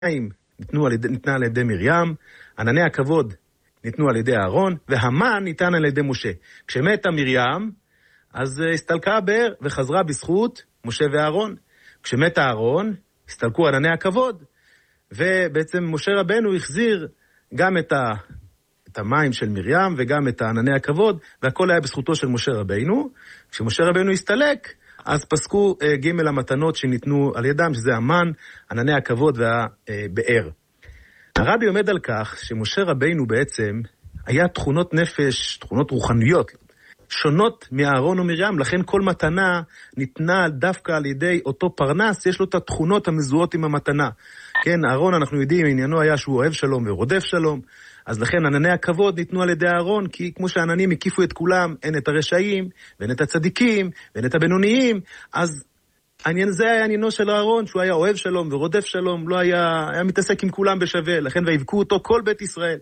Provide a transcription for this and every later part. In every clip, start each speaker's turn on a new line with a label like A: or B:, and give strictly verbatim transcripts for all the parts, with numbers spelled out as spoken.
A: ניתנו על ידי, ניתנה על ידי מרים, ענני הכבוד ניתנו על ידי אהרון, והמן ניתן על ידי משה. כשמתה מרים, אז הסתלקה הבאר וחזרה בזכות משה ואהרון. כשמתה אהרון, הסתלקו ענני הכבוד, ובעצם משה רבנו החזיר גם את, ה, את המים של מרים וגם את ענני הכבוד, והכל היה בזכותו של משה רבנו. כשמשה רבנו הסתלק, אז פסקו uh, ג' המתנות שניתנו על ידם, שזה המן, ענני הכבוד והבאר. הרבי עומד על כך שמשה רבנו בעצם היה תכונות נפש, תכונות רוחניות, שונות מאהרון ומרים, לכן כל מתנה ניתנה דווקא על ידי אותו פרנס, יש לו את התכונות המזוהות עם המתנה. כן, אהרון אנחנו יודעים, עניינו היה שהוא אוהב שלום ורודף שלום, אז לכן ענני הכבוד ניתנו על ידי אהרון, כי כמו שהעננים הקיפו את כולם, אין את הרשעים, ואין את הצדיקים, ואין את הבינוניים, אז העניין זה היה עניינו של אהרון, שהוא היה אוהב שלום ורודף שלום, לא היה, היה מתעסק עם כולם בשווה, לכן והבקו אותו כל בית ישראל.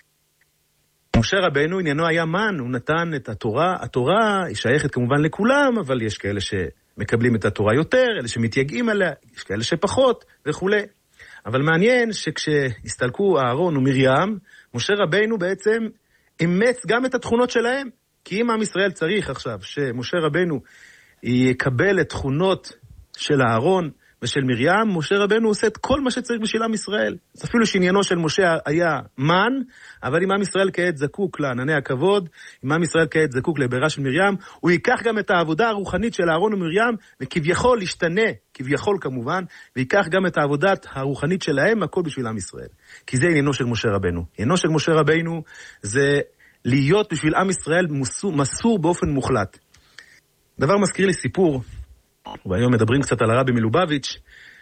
A: משה רבנו עניינו היה מן, הוא נתן את התורה, התורה היא שייכת כמובן לכולם, אבל יש כאלה שמקבלים את התורה יותר, אלה שמתייגעים עליה, יש כאלה שפחות וכו'. אבל מעניין שכשהסתלקו אהרון ומרים, משה רבנו בעצם אימץ גם את התכונות שלהם, כי אם עם ישראל צריך עכשיו שמשה רבנו יקבל את תכונות של אהרון ושל מרים, משה רבנו עושה את כל מה שצריך בשביל עם ישראל. אז אפילו שעניינו של משה היה מן, אבל אם עם ישראל כעת זקוק לענני הכבוד, אם עם ישראל כעת זקוק לבארה של מרים, הוא ייקח גם את העבודה הרוחנית של אהרון ומרים, וכביכול ישתנה, כביכול כמובן, ויקח גם את העבודת הרוחנית שלהם, הכל בשביל עם ישראל. כי זה עניינו של משה רבנו. עניינו של משה רבנו זה להיות בשביל עם ישראל מסור, מסור באופן מוחלט. דבר מזכיר לי סיפור, והיום מדברים קצת על הרבי מלובביץ',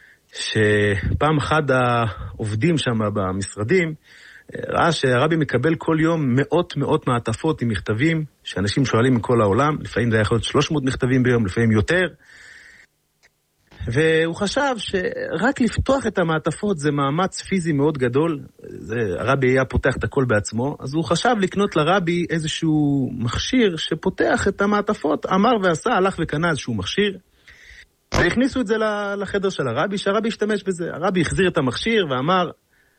A: שפעם אחד העובדים שם במשרדים, ראה שהרבי מקבל כל יום מאות מאות מעטפות עם מכתבים, שאנשים שואלים מכל העולם, לפעמים זה יכול להיות שלוש מאות מכתבים ביום, לפעמים יותר, והוא חשב שרק לפתוח את המעטפות זה מאמץ פיזי מאוד גדול, זה, הרבי היה פותח את הכל בעצמו, אז הוא חשב לקנות לרבי איזשהו מכשיר שפותח את המעטפות, אמר ועשה, הלך וקנה איזשהו מכשיר, והכניסו את זה לחדר של הרבי, שהרבי השתמש בזה. הרבי החזיר את המכשיר ואמר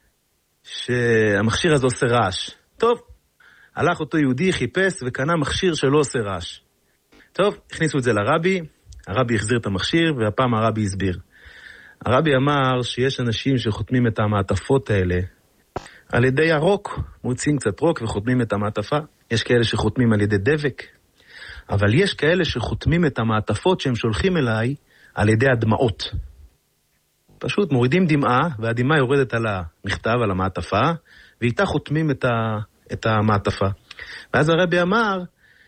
A: שהמכשיר הזה עושה רעש. טוב, הלך אותו יהודי, חיפש וקנה מכשיר שלא עושה רעש. טוב, הכניסו את זה לרבי, הרבי החזיר את המכשיר והפעם הרבי הסביר. הרבי אמר שיש אנשים שחותמים את המעטפות האלה על ידי הרוק, מוצאים קצת רוק וחותמים את המעטפה. יש כאלה שחותמים על ידי דבק, אבל יש כאלה שחותמים את המעטפות שהם שולחים אליי על ידי הדמעות. פשוט מורידים דמעה, והדמעה יורדת על המכתב, על המעטפה, ואיתה חותמים את, ה, את המעטפה. ואז הרבי אמר,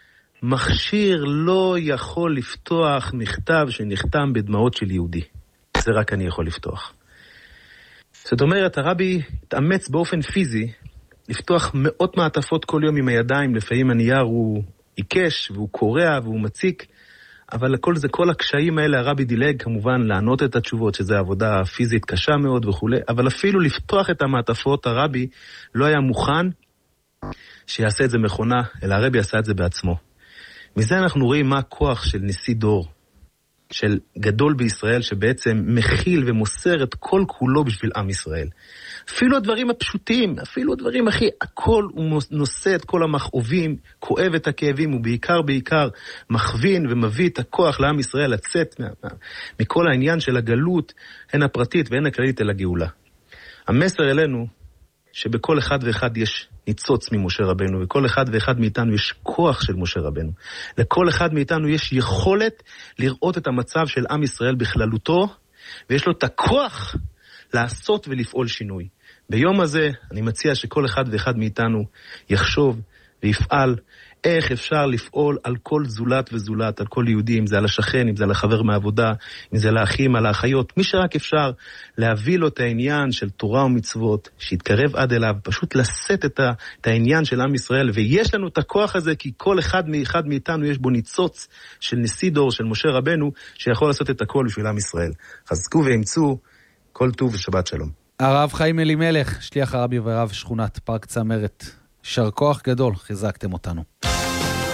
A: מכשיר לא יכול לפתוח מכתב שנחתם בדמעות של יהודי. זה רק אני יכול לפתוח. זאת אומרת, הרבי התאמץ באופן פיזי, לפתוח מאות מעטפות כל יום עם הידיים, לפעמים הנייר הוא עיקש, והוא קורע, והוא מציק, אבל כל זה, כל הקשיים האלה, הרבי דילג כמובן לענות את התשובות, שזה עבודה פיזית קשה מאוד וכו', אבל אפילו לפתוח את המעטפות, הרבי לא היה מוכן שיעשה את זה מכונה, אלא הרבי עשה את זה בעצמו. מזה אנחנו רואים מה הכוח של נשיא דור, של גדול בישראל, שבעצם מכיל ומוסר את כל כולו בשביל עם ישראל. אפילו הדברים הפשוטים, אפילו הדברים הכי, הכל הוא נושא את כל המכאובים, כואב את הכאבים, ובעיקר בעיקר מכווין ומביא את הכוח לעם ישראל לצאת מכל העניין של הגלות, הן הפרטית והן הכללית אל הגאולה. המסר אלינו, שבכל אחד ואחד יש ניצוץ ממשה רבנו, וכל אחד ואחד מאיתנו יש כוח של משה רבנו. לכל אחד מאיתנו יש יכולת לראות את המצב של עם ישראל בכללותו, ויש לו את הכוח לעשות ולפעול שינוי. ביום הזה אני מציע שכל אחד ואחד מאיתנו יחשוב ויפעל איך אפשר לפעול על כל זולת וזולת, על כל יהודי, אם זה על השכן, אם זה על החבר מהעבודה, אם זה על האחים, על האחיות, מי שרק אפשר להביא לו את העניין של תורה ומצוות, שיתקרב עד אליו, פשוט לשאת את, ה, את העניין של עם ישראל, ויש לנו את הכוח הזה, כי כל אחד מאחד מאיתנו יש בו ניצוץ של נשיא דור, של משה רבנו, שיכול לעשות את הכל בשביל עם ישראל. חזקו ואמצו, כל טוב ושבת שלום.
B: הרב חיים אלימלך, שליח הרבי ורב שכונת פארק צמרת, שר כוח גדול, חיזקתם אותנו.